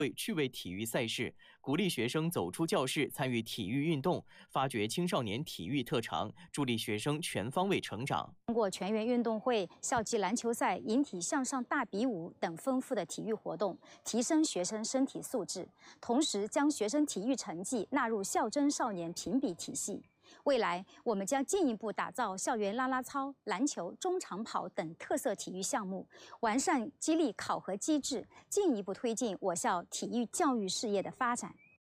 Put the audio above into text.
对趣味体育赛事，鼓励学生走出教室，参与体育运动，发掘青少年体育特长，助力学生全方位成长。 通过全员运动会、校际篮球赛、引体向上大比武等丰富的体育活动，提升学生身体素质，同时将学生体育成绩纳入校征少年评比体系。未来，我们将进一步打造校园啦啦操、篮球、中长跑等特色体育项目，完善激励考核机制，进一步推进我校体育教育事业的发展。